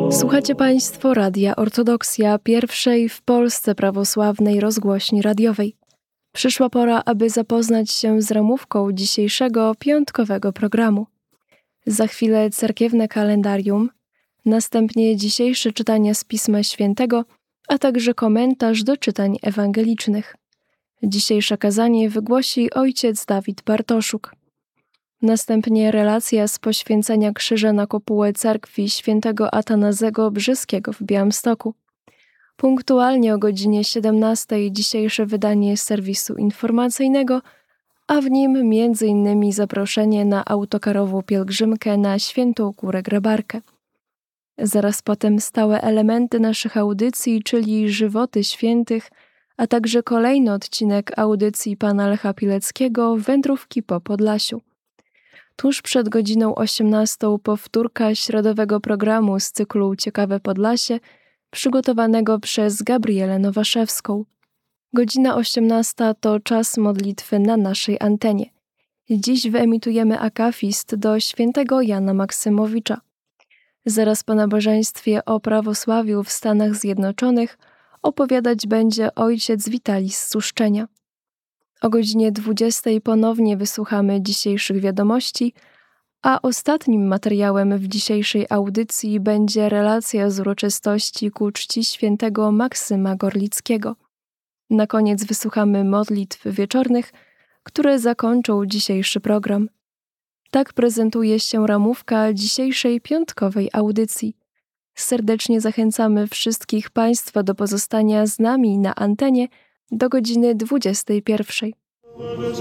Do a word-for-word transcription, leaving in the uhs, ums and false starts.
Słuchacie Państwo Radia Ortodoksja, pierwszej w Polsce prawosławnej rozgłośni radiowej. Przyszła pora, aby zapoznać się z ramówką dzisiejszego piątkowego programu. Za chwilę cerkiewne kalendarium, następnie dzisiejsze czytania z Pisma Świętego, a także komentarz do czytań ewangelicznych. Dzisiejsze kazanie wygłosi ojciec Dawid Bartoszuk. Następnie relacja z poświęcenia krzyża na kopułę cerkwi świętego Atanazego Brzyskiego w Białymstoku. Punktualnie o godzinie siedemnastej dzisiejsze wydanie serwisu informacyjnego, a w nim między innymi zaproszenie na autokarową pielgrzymkę na Świętą Górę Grabarkę. Zaraz potem stałe elementy naszych audycji, czyli żywoty świętych, a także kolejny odcinek audycji pana Lecha Pileckiego Wędrówki po Podlasiu. Tuż przed godziną osiemnastą powtórka środowego programu z cyklu Ciekawe Podlasie, przygotowanego przez Gabrielę Nowaszewską. Godzina osiemnasta to czas modlitwy na naszej antenie. Dziś wyemitujemy akafist do świętego Jana Maksymowicza. Zaraz po nabożeństwie o prawosławiu w Stanach Zjednoczonych opowiadać będzie ojciec Witalis z Suszczenia. O godzinie dwudziestej ponownie wysłuchamy dzisiejszych wiadomości, a ostatnim materiałem w dzisiejszej audycji będzie relacja z uroczystości ku czci świętego Maksyma Gorlickiego. Na koniec wysłuchamy modlitw wieczornych, które zakończą dzisiejszy program. Tak prezentuje się ramówka dzisiejszej piątkowej audycji. Serdecznie zachęcamy wszystkich Państwa do pozostania z nami na antenie do godziny dwudziestej pierwszej.